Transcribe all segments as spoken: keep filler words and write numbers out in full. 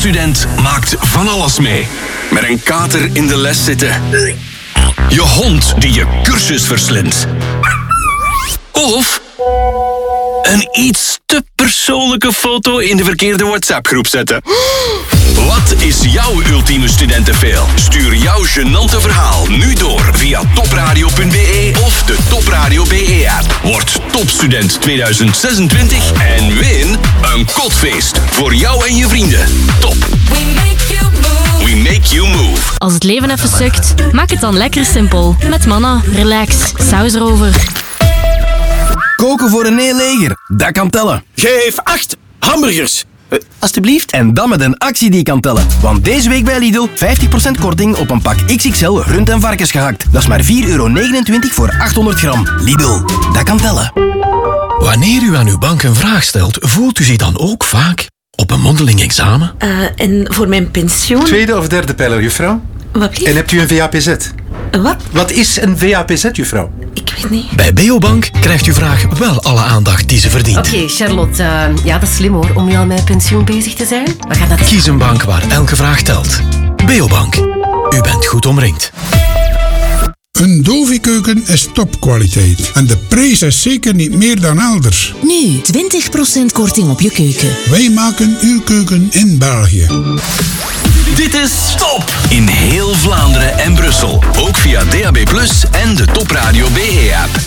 topstudent maakt van alles mee. Met een kater in de les zitten. Je hond die je cursus verslindt. Of een iets te persoonlijke foto in de verkeerde WhatsApp-groep zetten. Wat is jouw ultieme studentenfail? Stuur jouw gênante verhaal nu door via topradio punt b e of de Topradio B E-app. Word topstudent tweeduizend zesentwintig en win een kotfeest voor jou en je vrienden. Top. We make you move. We make you move. Als het leven even sukt, maak het dan lekker simpel. Met Manna, relax, saus erover. Koken voor een heel leger, dat kan tellen. Geef acht hamburgers. Uh, alsjeblieft. En dan met een actie die kan tellen. Want deze week bij Lidl vijftig procent korting op een pak X X L rund- en varkensgehakt. Dat is maar vier euro negenentwintig voor achthonderd gram. Lidl, dat kan tellen. Wanneer u aan uw bank een vraag stelt, voelt u zich dan ook vaak op een mondeling examen? Uh, en voor mijn pensioen... Tweede of derde pijler, juffrouw? Wat blieft? En hebt u een V A P Z? Een wat? Wat is een V A P Z, juffrouw? Ik weet niet. Bij Beobank krijgt uw vraag wel alle aandacht die ze verdient. Oké, okay, Charlotte. Uh, ja, dat is slim hoor, om nu al met pensioen bezig te zijn. We gaan dat... Kies een bank waar elke vraag telt. Beobank. U bent goed omringd. Een Dovi-keuken is topkwaliteit. En de prijs is zeker niet meer dan elders. Nu, twintig procent korting op je keuken. Wij maken uw keuken in België. Dit is Top in heel Vlaanderen en Brussel. Ook via D A B plus, en de Topradio B E-app.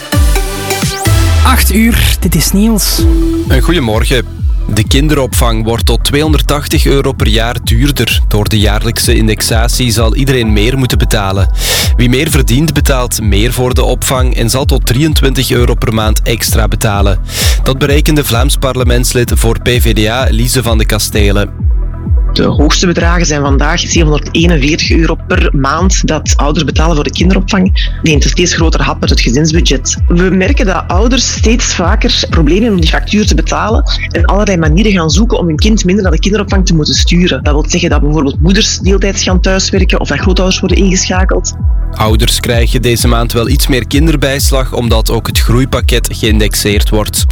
acht uur, dit is Niels. Goedemorgen. De kinderopvang wordt tot tweehonderdtachtig euro per jaar duurder. Door de jaarlijkse indexatie zal iedereen meer moeten betalen. Wie meer verdient, betaalt meer voor de opvang en zal tot drieëntwintig euro per maand extra betalen. Dat berekende Vlaams parlementslid voor P V D A Lise van de Kastelen. De hoogste bedragen zijn vandaag zevenhonderdeenenveertig euro per maand dat ouders betalen voor de kinderopvang. Neemt een steeds groter hap uit het gezinsbudget. We merken dat ouders steeds vaker problemen hebben om die factuur te betalen en allerlei manieren gaan zoeken om hun kind minder naar de kinderopvang te moeten sturen. Dat wil zeggen dat bijvoorbeeld moeders deeltijds gaan thuiswerken of dat grootouders worden ingeschakeld. Ouders krijgen deze maand wel iets meer kinderbijslag omdat ook het groeipakket geïndexeerd wordt.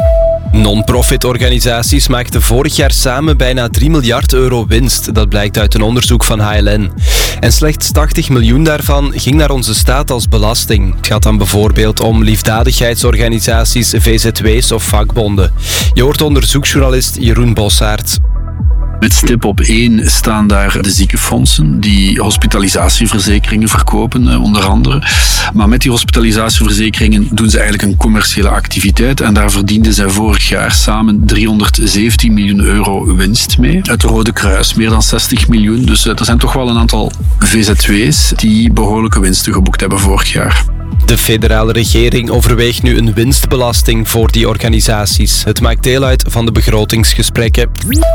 Non-profit-organisaties maakten vorig jaar samen bijna drie miljard euro winst. Dat blijkt uit een onderzoek van H L N. En slechts tachtig miljoen daarvan ging naar onze staat als belasting. Het gaat dan bijvoorbeeld om liefdadigheidsorganisaties, V Z W's of vakbonden. Je hoort onderzoeksjournalist Jeroen Bossaert. Met stip op één staan daar de ziekenfondsen die hospitalisatieverzekeringen verkopen, onder andere. Maar met die hospitalisatieverzekeringen doen ze eigenlijk een commerciële activiteit en daar verdienden zij vorig jaar samen driehonderdzeventien miljoen euro winst mee. Het Rode Kruis meer dan zestig miljoen, dus er zijn toch wel een aantal V Z W's die behoorlijke winsten geboekt hebben vorig jaar. De federale regering overweegt nu een winstbelasting voor die organisaties. Het maakt deel uit van de begrotingsgesprekken.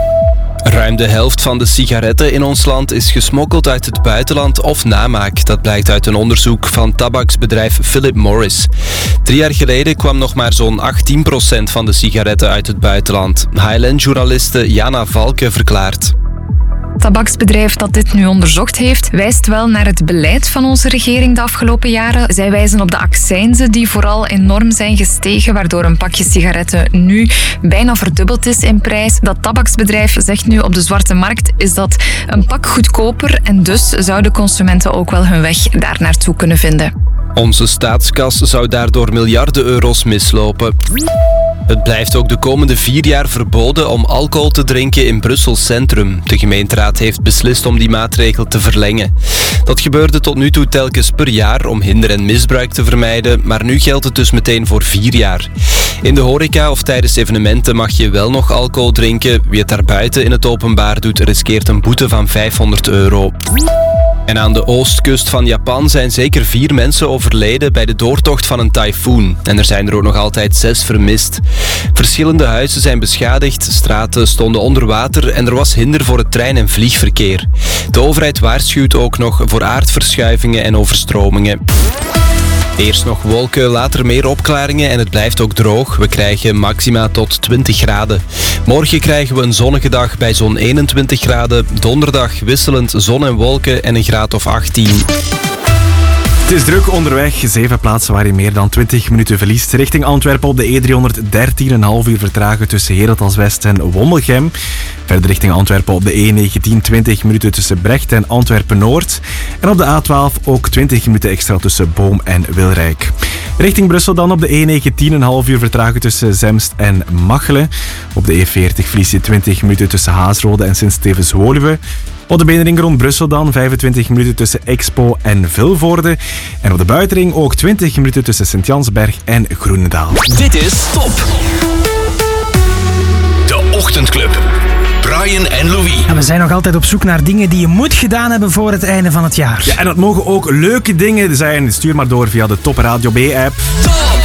Ruim de helft van de sigaretten in ons land is gesmokkeld uit het buitenland of namaak. Dat blijkt uit een onderzoek van tabaksbedrijf Philip Morris. Drie jaar geleden kwam nog maar zo'n achttien procent van de sigaretten uit het buitenland. H L N-journaliste Jana Valke verklaart. Het tabaksbedrijf dat dit nu onderzocht heeft, wijst wel naar het beleid van onze regering de afgelopen jaren. Zij wijzen op de accijnzen die vooral enorm zijn gestegen, waardoor een pakje sigaretten nu bijna verdubbeld is in prijs. Dat tabaksbedrijf zegt nu op de zwarte markt is dat een pak goedkoper en dus zouden consumenten ook wel hun weg daar naartoe kunnen vinden. Onze staatskas zou daardoor miljarden euro's mislopen. Het blijft ook de komende vier jaar verboden om alcohol te drinken in Brussel Centrum. De gemeenteraad heeft beslist om die maatregel te verlengen. Dat gebeurde tot nu toe telkens per jaar om hinder en misbruik te vermijden, maar nu geldt het dus meteen voor vier jaar. In de horeca of tijdens evenementen mag je wel nog alcohol drinken. Wie het daarbuiten in het openbaar doet, riskeert een boete van vijfhonderd euro. En aan de oostkust van Japan zijn zeker vier mensen overleden bij de doortocht van een tyfoon. En er zijn er ook nog altijd zes vermist. Verschillende huizen zijn beschadigd, straten stonden onder water en er was hinder voor het trein- en vliegverkeer. De overheid waarschuwt ook nog voor aardverschuivingen en overstromingen. Eerst nog wolken, later meer opklaringen en het blijft ook droog. We krijgen maxima tot twintig graden. Morgen krijgen we een zonnige dag bij zo'n eenentwintig graden. Donderdag wisselend zon en wolken en een graad of achttien. Het is druk onderweg. Zeven plaatsen waar je meer dan twintig minuten verliest. Richting Antwerpen op de E driehonderddertien, een half uur vertragen tussen Herentals West en Wommelgem. Verder richting Antwerpen op de E negentien twintig minuten tussen Brecht en Antwerpen-Noord. En op de A twaalf ook twintig minuten extra tussen Boom en Wilrijk. Richting Brussel dan op de E negentien een half uur vertragen tussen Zemst en Machelen. Op de E veertig verlies je twintig minuten tussen Haasrode en Sint-Stevens-Woluwe. Op de binnenring rond Brussel dan vijfentwintig minuten tussen Expo en Vilvoorde. En op de buitenring ook twintig minuten tussen Sint-Jansberg en Groenendaal. Dit is Top. De Ochtendclub. Brian en Louis. Ja, we zijn nog altijd op zoek naar dingen die je moet gedaan hebben voor het einde van het jaar. Ja, en dat mogen ook leuke dingen zijn. Stuur maar door via de Top Radio B-app.